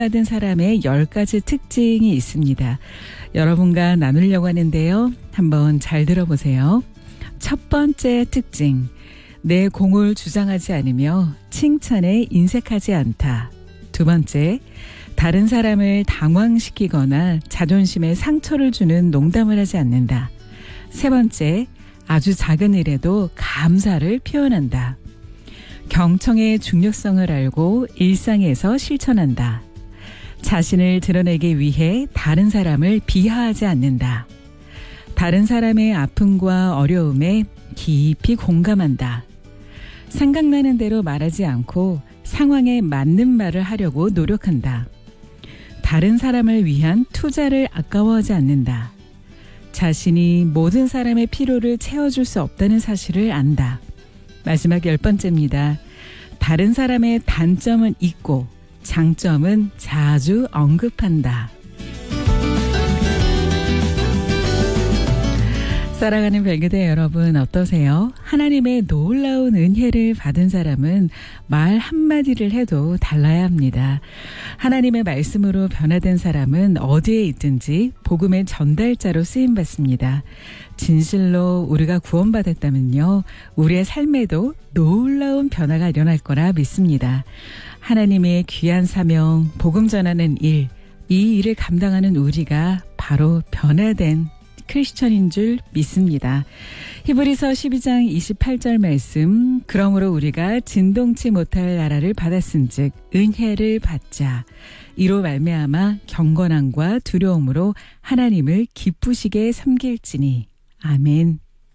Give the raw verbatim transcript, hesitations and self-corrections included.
받은 사람의 열 가지 특징이 있습니다. 여러분과 나누려고 하는데요. 한번 잘 들어보세요. 첫 번째 특징, 내 공을 주장하지 않으며 칭찬에 인색하지 않다. 두 번째, 다른 사람을 당황시키거나 자존심에 상처를 주는 농담을 하지 않는다. 세 번째, 아주 작은 일에도 감사를 표현한다. 경청의 중요성을 알고 일상에서 실천한다. 자신을 드러내기 위해 다른 사람을 비하하지 않는다. 다른 사람의 아픔과 어려움에 깊이 공감한다. 생각나는 대로 말하지 않고 상황에 맞는 말을 하려고 노력한다. 다른 사람을 위한 투자를 아까워하지 않는다. 자신이 모든 사람의 필요를 채워줄 수 없다는 사실을 안다. 마지막 열 번째입니다. 다른 사람의 단점은 잊고 장점은 자주 언급한다. 사랑하는 별그대 여러분, 어떠세요? 하나님의 놀라운 은혜를 받은 사람은 말 한마디를 해도 달라야 합니다. 하나님의 말씀으로 변화된 사람은 어디에 있든지 복음의 전달자로 쓰임받습니다. 진실로 우리가 구원받았다면요, 우리의 삶에도 놀라운 변화가 일어날 거라 믿습니다. 하나님의 귀한 사명, 복음 전하는 일, 이 일을 감당하는 우리가 바로 변화된 크리스천인 줄 믿습니다. 히브리서 십이 장 이십팔 절 말씀, 그러므로 우리가 진동치 못할 나라를 받았은즉 은혜를 받자. 이로 말미암아 경건함과 두려움으로 하나님을 기쁘시게 섬길지니. 아멘.